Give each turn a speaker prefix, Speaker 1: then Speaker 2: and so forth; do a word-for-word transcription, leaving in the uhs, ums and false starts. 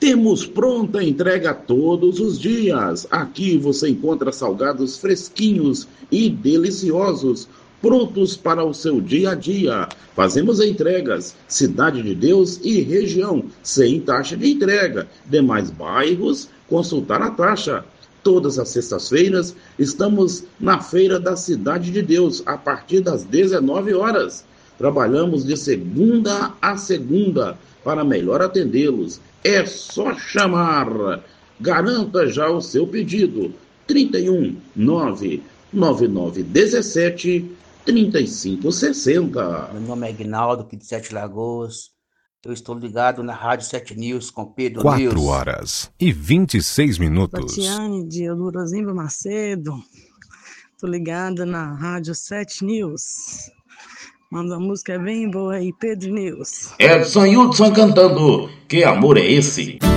Speaker 1: Temos pronta entrega todos os dias. Aqui você encontra salgados fresquinhos e deliciosos, prontos para o seu dia a dia. Fazemos entregas, Cidade de Deus e região, sem taxa de entrega. Demais bairros, consultar a taxa. Todas as sextas-feiras estamos na Feira da Cidade de Deus, a partir das dezenove horas. Trabalhamos de segunda a segunda para melhor atendê-los. É só chamar. Garanta já o seu pedido. trinta e um, nove nove nove um sete, trinta e cinco sessenta.
Speaker 2: Meu nome é Aguinaldo, aqui de Sete Lagoas. Eu estou ligado na Rádio Sete News com Pedro
Speaker 3: Quatro
Speaker 2: News.
Speaker 3: horas e vinte e seis minutos.
Speaker 4: Tatiane de Eudorozimba Macedo. Estou ligada na Rádio Sete News. Manda uma música bem boa aí, Pedro News.
Speaker 1: Edson Hudson cantando Que Amor é Esse?